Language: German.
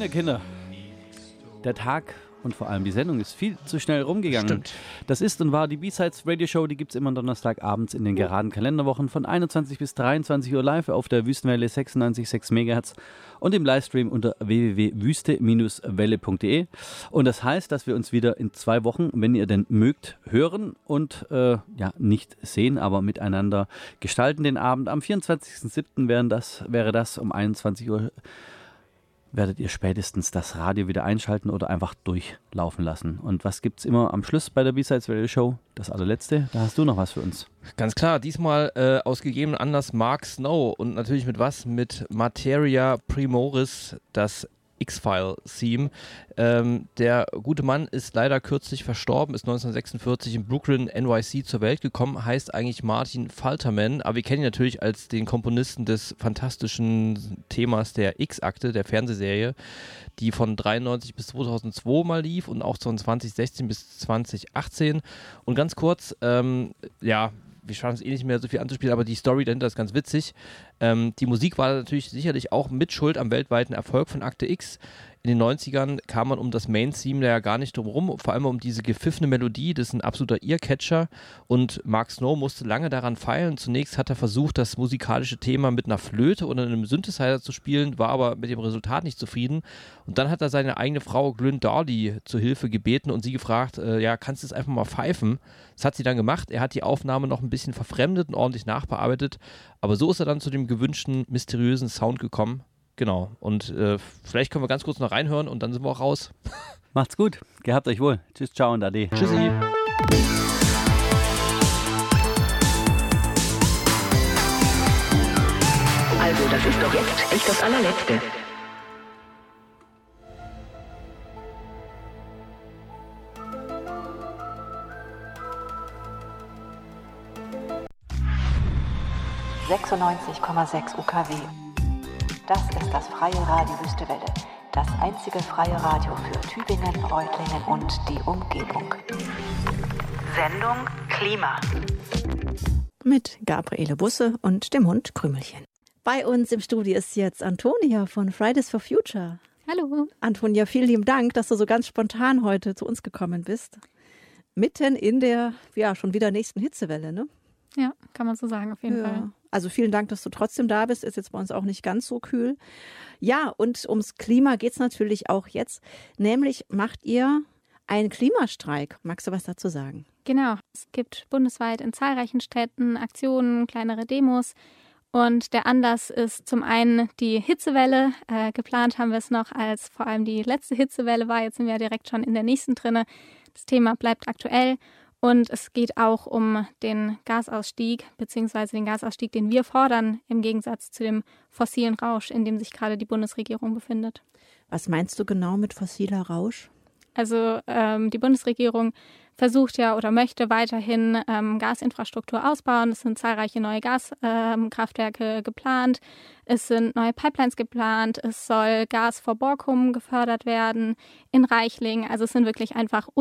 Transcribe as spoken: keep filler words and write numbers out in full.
Kinder, Kinder. Der Tag und vor allem die Sendung ist viel zu schnell rumgegangen. Stimmt. Das ist und war die B-Sides Radio Show. Die gibt es immer Donnerstagabends in den geraden Kalenderwochen von einundzwanzig bis dreiundzwanzig Uhr live auf der Wüstenwelle sechsundneunzig Komma sechs Megahertz und im Livestream unter w w w punkt wüste welle punkt de. Und das heißt, dass wir uns wieder in zwei Wochen, wenn ihr denn mögt, hören und äh, ja nicht sehen, aber miteinander gestalten den Abend. Am vierundzwanzigsten siebten wäre das, wäre das um einundzwanzig Uhr. Werdet ihr spätestens das Radio wieder einschalten oder einfach durchlaufen lassen. Und was gibt es immer am Schluss bei der B-Sides Radio Show? Das allerletzte, da hast du noch was für uns. Ganz klar, diesmal äh, aus gegebenem Anlass Mark Snow und natürlich mit was? Mit Materia Primoris, das X-File-Theme. Ähm, der gute Mann ist leider kürzlich verstorben, ist neunzehnhundertsechsundvierzig in Brooklyn, N Y C zur Welt gekommen, heißt eigentlich Martin Falterman, aber wir kennen ihn natürlich als den Komponisten des fantastischen Themas der X-Akte, der Fernsehserie, die von dreiundneunzig bis zweitausendzwei mal lief und auch von zwanzig sechzehn bis zwanzig achtzehn. Und ganz kurz, ähm, ja, wir schaffen es eh nicht mehr so viel anzuspielen, aber die Story dahinter ist ganz witzig. Ähm, die Musik war natürlich sicherlich auch mit Schuld am weltweiten Erfolg von Akte X. In den neunzigern kam man um das Main-Theme ja gar nicht drum rum, vor allem um diese gepfiffene Melodie, das ist ein absoluter Earcatcher und Mark Snow musste lange daran feilen. Zunächst hat er versucht, das musikalische Thema mit einer Flöte oder einem Synthesizer zu spielen, war aber mit dem Resultat nicht zufrieden und dann hat er seine eigene Frau Glyn Darley zur Hilfe gebeten und sie gefragt, äh, ja, kannst du es einfach mal pfeifen? Das hat sie dann gemacht, er hat die Aufnahme noch ein bisschen verfremdet und ordentlich nachbearbeitet, aber so ist er dann zu dem gewünschten, mysteriösen Sound gekommen. Genau, und äh, vielleicht können wir ganz kurz noch reinhören und dann sind wir auch raus. Macht's gut, gehabt euch wohl. Tschüss, ciao und ade. Tschüssi. Also, das ist doch jetzt echt das allerletzte. sechsundneunzig Komma sechs U K W. Das ist das freie Radio Wüstewelle, das einzige freie Radio für Tübingen, Reutlingen und die Umgebung. Sendung Klima. Mit Gabriele Busse und dem Hund Krümelchen. Bei uns im Studio ist jetzt Antonia von Fridays for Future. Hallo. Antonia, vielen lieben Dank, dass du so ganz spontan heute zu uns gekommen bist. Mitten in der, ja, schon wieder nächsten Hitzewelle, ne? Ja, kann man so sagen, auf jeden ja. Fall. Also vielen Dank, dass du trotzdem da bist. Ist jetzt bei uns auch nicht ganz so kühl. Ja, und ums Klima geht es natürlich auch jetzt. Nämlich macht ihr einen Klimastreik. Magst du was dazu sagen? Genau. Es gibt bundesweit in zahlreichen Städten Aktionen, kleinere Demos. Und der Anlass ist zum einen die Hitzewelle. Äh, geplant haben wir es noch, als vor allem die letzte Hitzewelle war. Jetzt sind wir direkt schon in der nächsten drinne. Das Thema bleibt aktuell. Und es geht auch um den Gasausstieg, beziehungsweise den Gasausstieg, den wir fordern, im Gegensatz zu dem fossilen Rausch, in dem sich gerade die Bundesregierung befindet. Was meinst du genau mit fossiler Rausch? Also ähm, die Bundesregierung versucht ja oder möchte weiterhin ähm, Gasinfrastruktur ausbauen. Es sind zahlreiche neue Gaskraftwerke ähm, geplant. Es sind neue Pipelines geplant. Es soll Gas vor Borkum gefördert werden in Reichlingen. Also es sind wirklich einfach